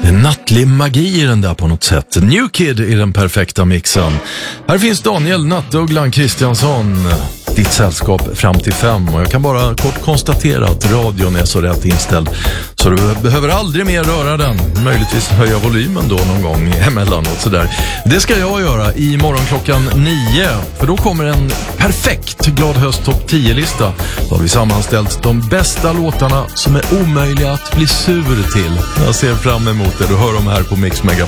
nattlig magi i den där på något sätt. New Kid i den perfekta mixen. Här finns Daniel Nattugglan Kristiansson, ditt sällskap fram till 5. Och jag kan bara kort konstatera att radion är så rätt inställd så du behöver aldrig mer röra den. Möjligtvis höja volymen då någon gång emellanåt sådär. Det ska jag göra i morgon klockan 9. För då kommer en perfekt Glad höst topp 10-lista. Då har vi sammanställt de bästa låtarna som är omöjliga att bli sur till. Jag ser fram emot det. Du hör dem här på Mix Megapol.